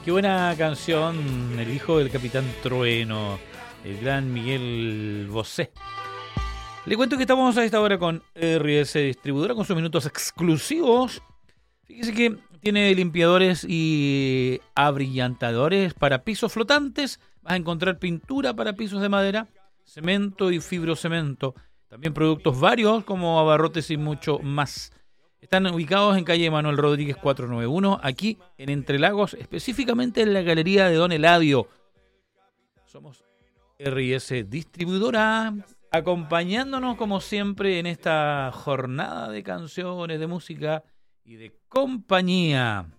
Qué buena canción, El hijo del Capitán Trueno, el gran Miguel Bosé. Le cuento que estamos a esta hora con RS Distribuidora con sus minutos exclusivos. Fíjese que tiene limpiadores y abrillantadores para pisos flotantes. Vas a encontrar pintura para pisos de madera, cemento y fibrocemento. También productos varios como abarrotes y mucho más. Están ubicados en calle Manuel Rodríguez 491, aquí en Entre Lagos, específicamente en la galería de Don Eladio. Somos RS Distribuidora, acompañándonos como siempre en esta jornada de canciones, de música y de compañía.